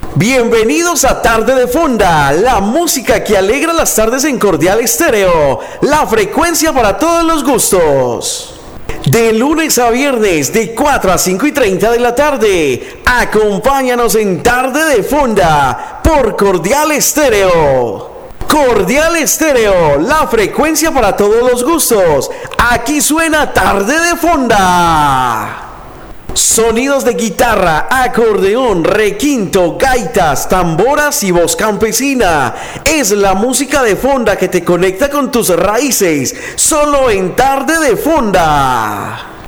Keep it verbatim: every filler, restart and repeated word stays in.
Bienvenidos a Tarde de Fonda, la música que alegra las tardes en Cordial Estéreo, la frecuencia para todos los gustos. De lunes a viernes, de cuatro a cinco y treinta de la tarde, acompáñanos en Tarde de Fonda por Cordial Estéreo. Cordial Estéreo, la frecuencia para todos los gustos. Aquí suena Tarde de Fonda. Sonidos de guitarra, acordeón, requinto, gaitas, tamboras y voz campesina. Es la música de fonda que te conecta con tus raíces, solo en Tarde de Fonda.